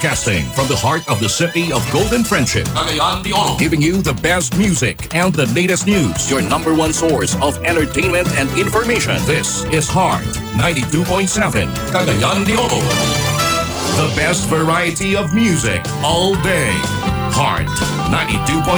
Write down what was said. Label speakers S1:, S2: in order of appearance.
S1: Broadcasting from the heart of the city of Golden Friendship.
S2: Cagayan de Oro.
S1: Giving you the best music and the latest news. Your number one source of entertainment and information. This is Heart 92.7.
S2: Cagayan de Oro.
S1: The best variety of music all day. Heart 92.7.